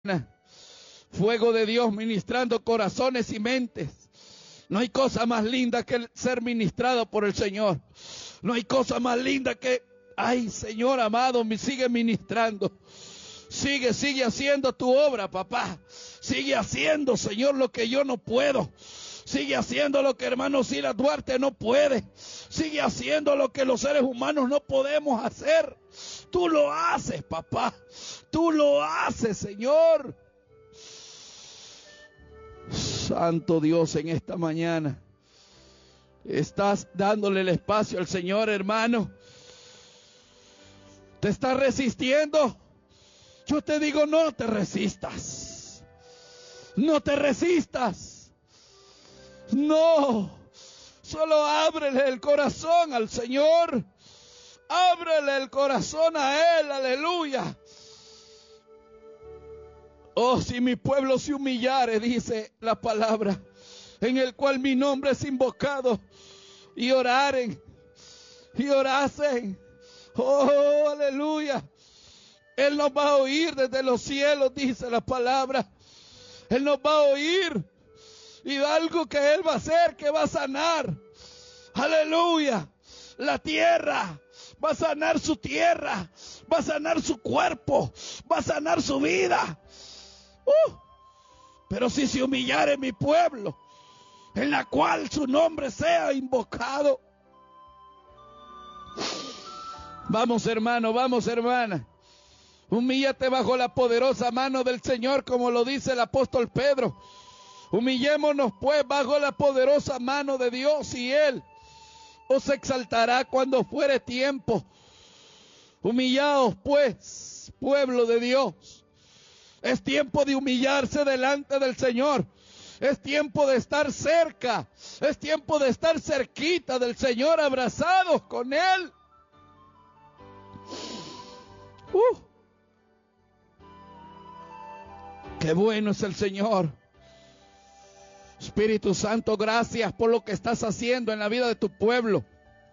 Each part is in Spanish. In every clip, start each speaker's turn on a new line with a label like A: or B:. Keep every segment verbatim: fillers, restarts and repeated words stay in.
A: Fuego de Dios ministrando corazones y mentes. No hay cosa más linda que ser ministrado por el Señor. No hay cosa más linda que, ay, Señor amado, me sigue ministrando. Sigue, sigue haciendo tu obra, papá. Sigue haciendo, Señor, lo que yo no puedo. Sigue haciendo lo que hermano Silas Duarte no puede. Sigue haciendo lo que los seres humanos no podemos hacer. Tú lo haces, papá. Tú lo haces, Señor. Santo Dios, en esta mañana estás dándole el espacio al Señor, hermano. Te está resistiendo. Yo te digo, no te resistas. No te resistas. No. Solo ábrele el corazón al Señor. Ábrele el corazón a Él. Aleluya. Oh, si mi pueblo se humillare, dice la palabra, en el cual mi nombre es invocado, y oraren, y orasen. Oh, aleluya. Él nos va a oír desde los cielos, dice la palabra. Él nos va a oír. Y algo que Él va a hacer, que va a sanar. Aleluya. La tierra. Va a sanar su tierra. Va a sanar su cuerpo. Va a sanar su vida. Uh, pero si se humillare mi pueblo, en la cual su nombre sea invocado. Vamos, hermano, vamos, hermana. Humíllate bajo la poderosa mano del Señor, como lo dice el apóstol Pedro. Humillémonos pues bajo la poderosa mano de Dios, y Él os exaltará cuando fuere tiempo. Humillaos pues, pueblo de Dios. Es tiempo de humillarse delante del Señor. Es tiempo de estar cerca. Es tiempo de estar cerquita del Señor, abrazados con Él. Uh. Qué bueno es el Señor. Espíritu Santo, gracias por lo que estás haciendo en la vida de tu pueblo.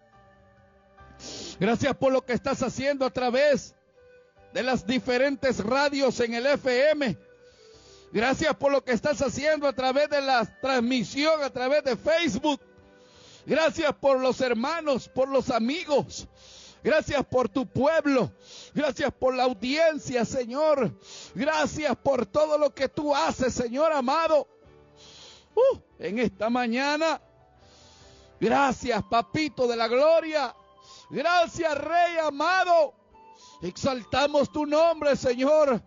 A: Gracias por lo que estás haciendo a través de las diferentes radios en el F M. Gracias por lo que estás haciendo a través de la transmisión, a través de Facebook. Gracias por los hermanos, por los amigos. Gracias por tu pueblo. Gracias por la audiencia, Señor. Gracias por todo lo que tú haces, Señor amado. Uh, en esta mañana. Gracias, Papito de la gloria. Gracias, Rey amado. Exaltamos tu nombre, Señor.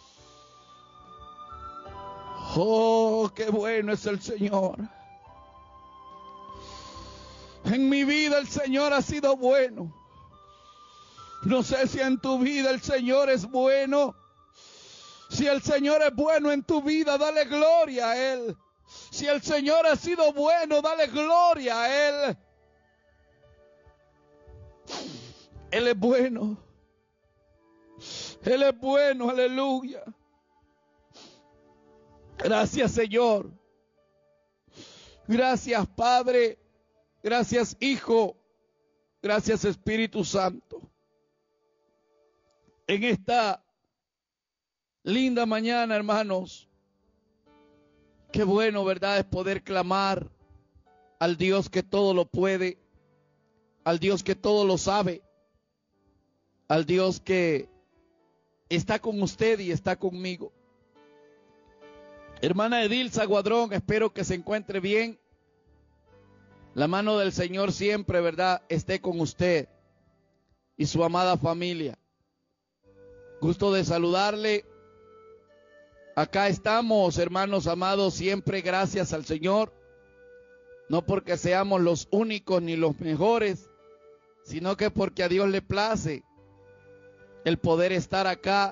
A: Oh, qué bueno es el Señor. En mi vida el Señor ha sido bueno. No sé si en tu vida el Señor es bueno. Si el Señor es bueno en tu vida, dale gloria a Él. Si el Señor ha sido bueno, dale gloria a Él. Él es bueno. Él es bueno, aleluya. Gracias, Señor. Gracias, Padre. Gracias, Hijo. Gracias, Espíritu Santo. En esta linda mañana, hermanos, qué bueno, ¿verdad?, es poder clamar al Dios que todo lo puede, al Dios que todo lo sabe, al Dios que está con usted y está conmigo. Hermana Edilza Guadrón, espero que se encuentre bien. La mano del Señor siempre, ¿verdad?, esté con usted y su amada familia. Gusto de saludarle. Acá estamos, hermanos amados, siempre gracias al Señor. No porque seamos los únicos ni los mejores, sino que porque a Dios le place el poder estar acá.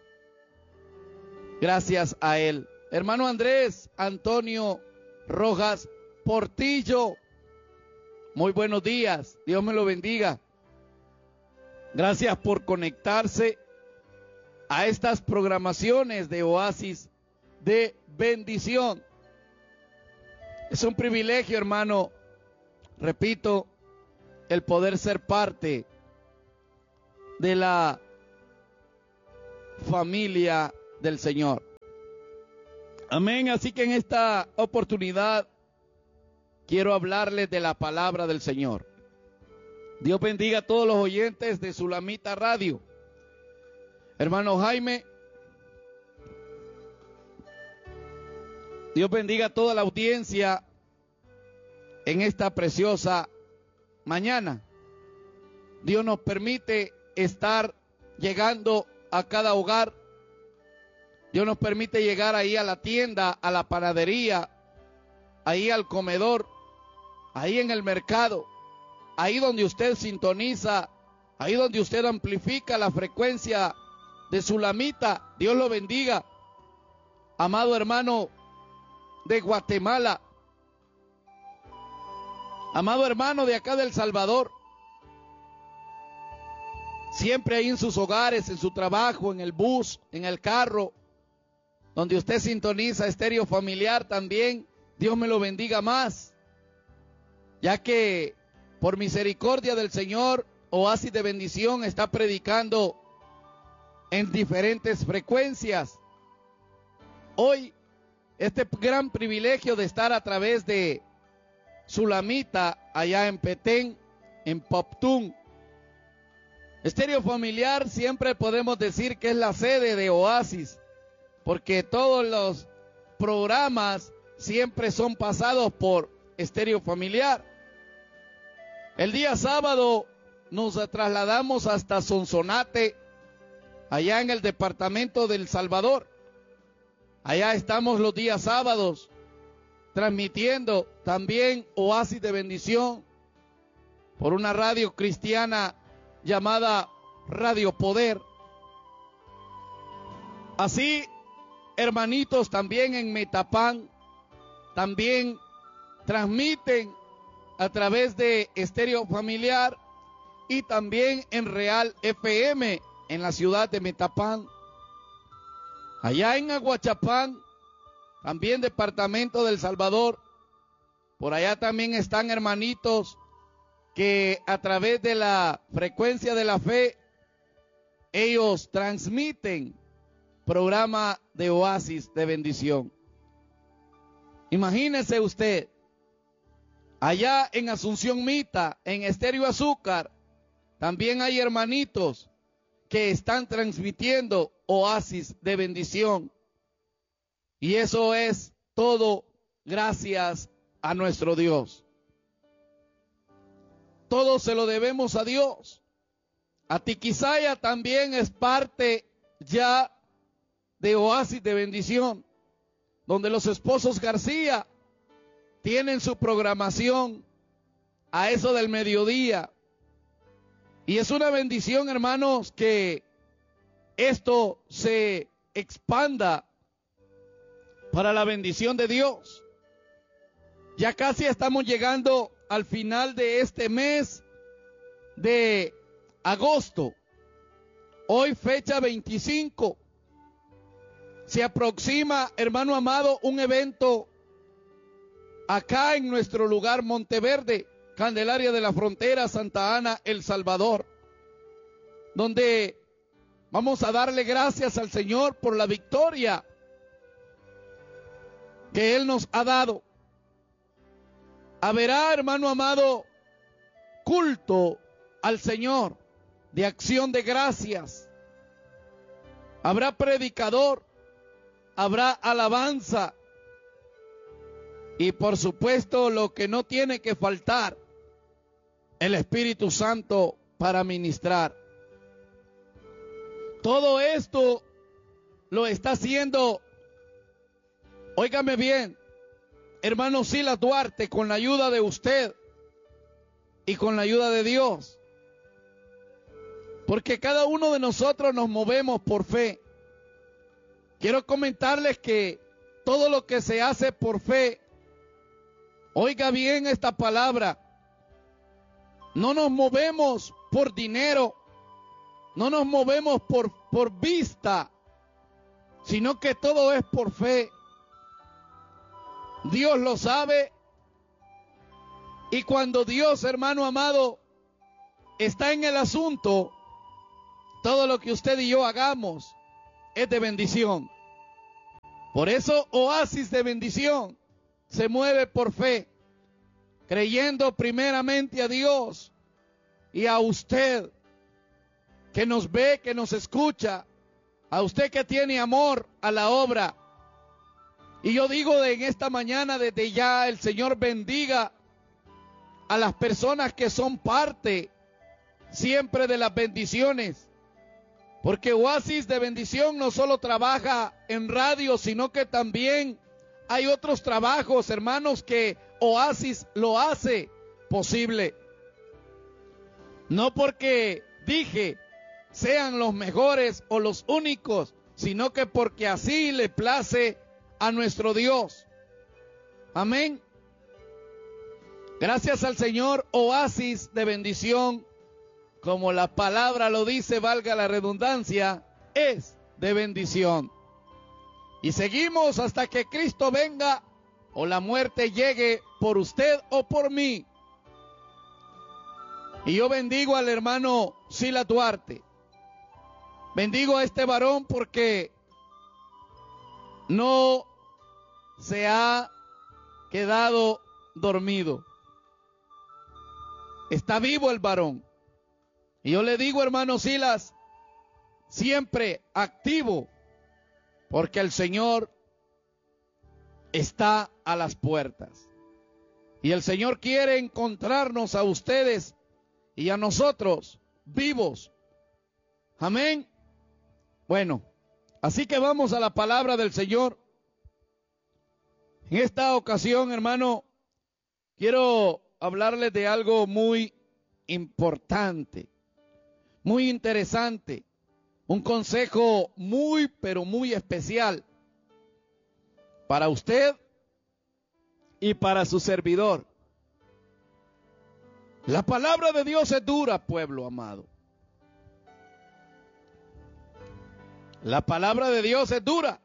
A: Gracias a Él. Hermano Andrés Antonio Rojas Portillo, muy buenos días, Dios me lo bendiga. Gracias por conectarse a estas programaciones de Oasis de Bendición. Es un privilegio, hermano, repito, el poder ser parte de la familia del Señor. Amén. Así que en esta oportunidad quiero hablarles de la palabra del Señor. Dios bendiga a todos los oyentes de Sulamita Radio. Hermano Jaime, Dios bendiga a toda la audiencia en esta preciosa mañana. Dios nos permite estar llegando a cada hogar. Dios nos permite llegar ahí a la tienda, a la panadería, ahí al comedor, ahí en el mercado, ahí donde usted sintoniza, ahí donde usted amplifica la frecuencia de Sulamita. Dios lo bendiga. Amado hermano de Guatemala, amado hermano de acá del Salvador, siempre ahí en sus hogares, en su trabajo, en el bus, en el carro, donde usted sintoniza Estéreo Familiar también, Dios me lo bendiga más, ya que por misericordia del Señor, Oasis de Bendición está predicando en diferentes frecuencias. Hoy, este gran privilegio de estar a través de Sulamita, allá en Petén, en Poptún. Estéreo Familiar siempre podemos decir que es la sede de Oasis, porque todos los programas siempre son pasados por Estéreo Familiar. El día sábado nos trasladamos hasta Sonsonate, allá en el departamento del Salvador. Allá estamos los días sábados transmitiendo también Oasis de Bendición por una radio cristiana llamada Radio Poder. Así, hermanitos, también en Metapán, también transmiten a través de Estéreo Familiar y también en Real F M en la ciudad de Metapán. Allá en Aguachapán, también departamento del Salvador, por allá también están hermanitos que a través de la frecuencia de la fe, ellos transmiten programa de Oasis de Bendición. Imagínese usted, allá en Asunción Mita, en Estéreo Azúcar, también hay hermanitos que están transmitiendo Oasis de Bendición. Y eso es todo gracias a nuestro Dios. Todo se lo debemos a Dios. Atiquizaya también es parte ya de Oasis de Bendición, donde los esposos García tienen su programación a eso del mediodía. Y es una bendición, hermanos, que esto se expanda para la bendición de Dios. Ya casi estamos llegando al final de este mes de agosto. Hoy fecha veinticinco. Se aproxima, hermano amado, un evento acá en nuestro lugar Monteverde, Candelaria de la Frontera, Santa Ana, El Salvador, donde vamos a darle gracias al Señor por la victoria que Él nos ha dado. Haberá, hermano amado, culto al Señor de acción de gracias. Habrá predicador, habrá alabanza y por supuesto lo que no tiene que faltar, el Espíritu Santo para ministrar. Todo esto lo está haciendo, óigame bien, hermano Silas Duarte, con la ayuda de usted y con la ayuda de Dios. Porque cada uno de nosotros nos movemos por fe. Quiero comentarles que todo lo que se hace por fe, oiga bien esta palabra, no nos movemos por dinero, no nos movemos por, por vista, sino que todo es por fe. Dios lo sabe. Y cuando Dios, hermano amado, está en el asunto, todo lo que usted y yo hagamos es de bendición. Por eso Oasis de Bendición se mueve por fe, creyendo primeramente a Dios y a usted que nos ve, que nos escucha, a usted que tiene amor a la obra. Y yo digo de en esta mañana, desde ya, el Señor bendiga a las personas que son parte siempre de las bendiciones. Porque Oasis de Bendición no solo trabaja en radio, sino que también hay otros trabajos, hermanos, que Oasis lo hace posible. No porque dije sean los mejores o los únicos, sino que porque así le place a nuestro Dios. Amén. Gracias al Señor, Oasis de Bendición, como la palabra lo dice, valga la redundancia, es de bendición. Y seguimos hasta que Cristo venga o la muerte llegue por usted o por mí. Y yo bendigo al hermano Silas Duarte. Bendigo a este varón porque no se ha quedado dormido. Está vivo el varón. Y yo le digo, hermano Silas, siempre activo, porque el Señor está a las puertas. Y el Señor quiere encontrarnos a ustedes y a nosotros vivos. Amén. Bueno, así que vamos a la palabra del Señor. En esta ocasión, hermano, quiero hablarles de algo muy importante, muy interesante, un consejo muy, pero muy especial para usted y para su servidor. La palabra de Dios es dura, pueblo amado. La palabra de Dios es dura.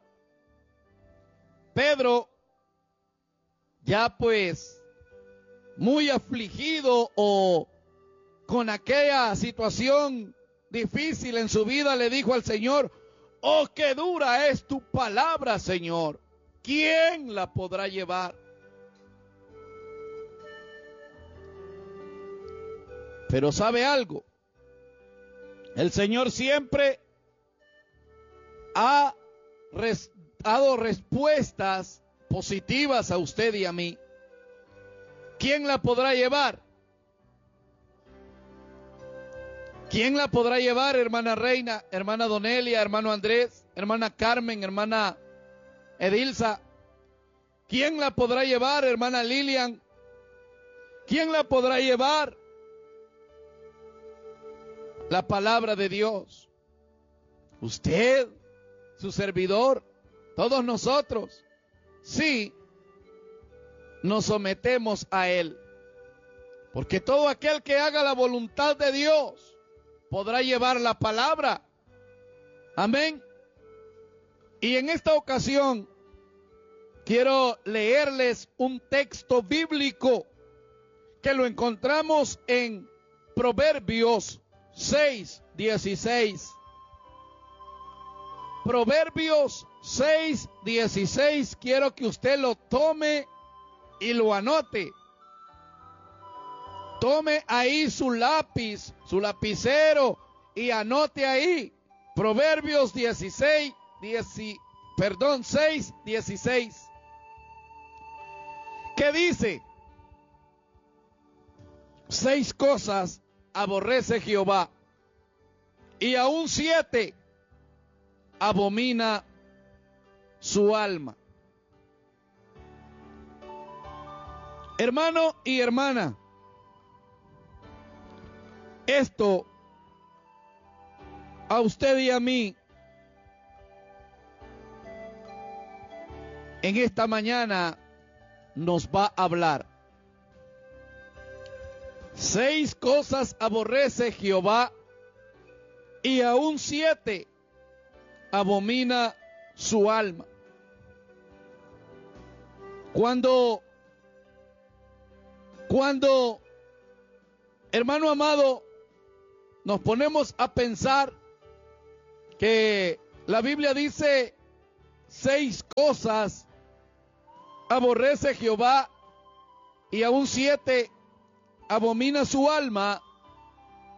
A: Pedro, ya pues muy afligido o con aquella situación difícil en su vida, le dijo al Señor: oh, qué dura es tu palabra, Señor. ¿Quién la podrá llevar? Pero ¿sabe algo? El Señor siempre ha res, dado respuestas positivas a usted y a mí. ¿Quién la podrá llevar? ¿Quién la podrá llevar, hermana Reina, hermana Donelia, hermano Andrés, hermana Carmen, hermana Edilza? ¿Quién la podrá llevar, hermana Lilian? ¿Quién la podrá llevar? La palabra de Dios. Usted, su servidor, todos nosotros, sí, nos sometemos a Él. Porque todo aquel que haga la voluntad de Dios podrá llevar la palabra. Amén. Y en esta ocasión quiero leerles un texto bíblico que lo encontramos en Proverbios seis, dieciséis. Proverbios seis, dieciséis. Quiero que usted lo tome y lo anote. Tome ahí su lápiz, su lapicero y anote ahí. Proverbios dieciséis, diez, perdón, seis, dieciséis. ¿Qué dice? Seis cosas aborrece Jehová, y aún siete abomina su alma. Hermano y hermana, esto a usted y a mí en esta mañana nos va a hablar. Seis cosas aborrece Jehová y aún siete abomina su alma. Cuando, cuando, hermano amado, nos ponemos a pensar que la Biblia dice seis cosas aborrece Jehová y aún siete abomina su alma.